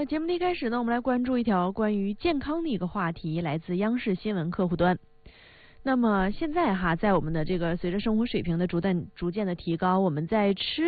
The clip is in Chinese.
节目的一开始呢，我们来关注一条关于健康的一个话题，来自央视新闻客户端。那么现在哈，在我们的这个随着生活水平的逐渐的提高，我们在吃